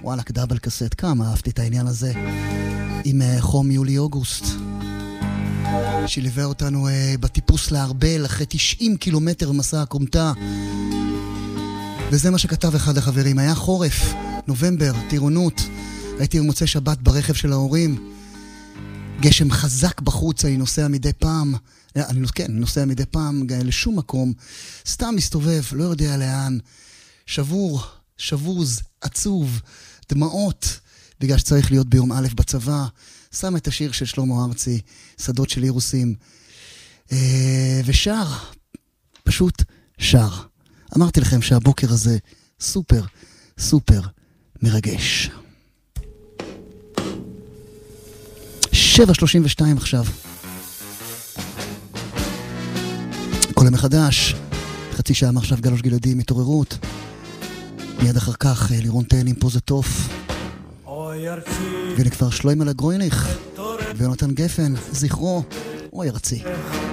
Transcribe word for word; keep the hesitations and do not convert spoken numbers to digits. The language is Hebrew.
וואלק, דאבל קסט, כמה אהבתי את העניין הזה עם uh, חום יולי-אוגוסט שליווה אותנו uh, בטיפוס להרבל אחרי תשעים קילומטר מסע הקומתה. וזה מה שכתב אחד החברים, היה חורף, נובמבר, טירונות, הייתי במוצאי שבת ברכב של ההורים, גשם חזק בחוץ, אני נוסע מדי פעם, אני, כן, אני נוסע מדי פעם לשום מקום, סתם מסתובב, לא יודע לאן, שבור, שבוז, עצוב, דמעות, בגלל שצריך להיות ביום א' בצבא, שם את השיר של שלמה ארצי, שדות של אירוסים, ושר, פשוט שר. אמרתי לכם שהבוקר הזה סופר, סופר מרגש. שבע שלושים ושתיים עכשיו. כל המחדש, חצי שעה מעכשיו גלוש גלעדי מתעוררות. מיד אחר כך לירון תהן עם פוזטוף. והנה כבר שלוימל הגרויניך ויונתן גפן, זכרו, אוי ארצי.